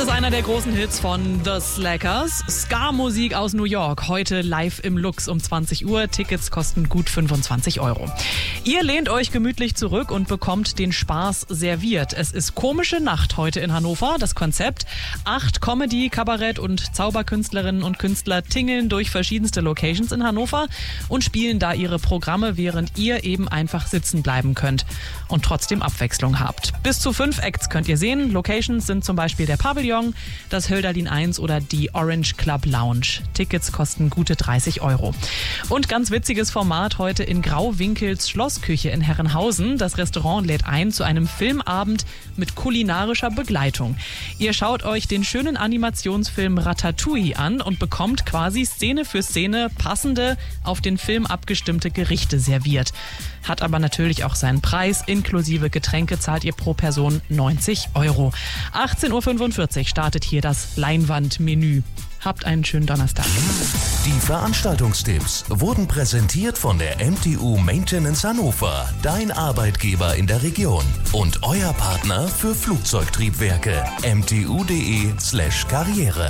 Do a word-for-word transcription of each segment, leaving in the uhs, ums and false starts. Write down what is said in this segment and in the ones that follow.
ist einer der großen Hits von The Slackers. Ska-Musik aus New York. Heute live im Lux um zwanzig Uhr. Tickets kosten gut fünfundzwanzig Euro. Ihr lehnt euch gemütlich zurück und bekommt den Spaß serviert. Es ist komische Nacht heute in Hannover. Das Konzept: acht Comedy-, Kabarett- und Zauberkünstlerinnen und Künstler tingeln durch verschiedenste Locations in Hannover und spielen da ihre Programme, während ihr eben einfach sitzen bleiben könnt und trotzdem Abwechslung habt. Bis zu fünf Acts könnt ihr sehen. Locations sind zum Beispiel der Pavillon, das Hölderlin eins oder die Orange Club Lounge. Tickets kosten gute dreißig Euro. Und ganz witziges Format heute in Grauwinkels Schlossküche in Herrenhausen. Das Restaurant lädt ein zu einem Filmabend mit kulinarischer Begleitung. Ihr schaut euch den schönen Animationsfilm Ratatouille an und bekommt quasi Szene für Szene passende, auf den Film abgestimmte Gerichte serviert. Hat aber natürlich auch seinen Preis. Inklusive Getränke zahlt ihr pro Person neunzig Euro. achtzehn Uhr fünfundvierzig startet hier das Leinwandmenü. Habt einen schönen Donnerstag. Die Veranstaltungstipps wurden präsentiert von der M T U Maintenance Hannover, dein Arbeitgeber in der Region und euer Partner für Flugzeugtriebwerke. m t u punkt d e slash karriere.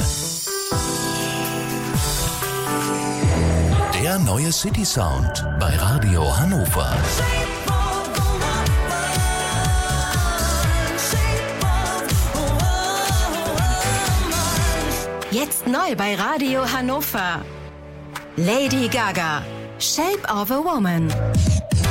Der neue City Sound bei Radio Hannover. Jetzt neu bei Radio Hannover. Lady Gaga, Shape of a Woman.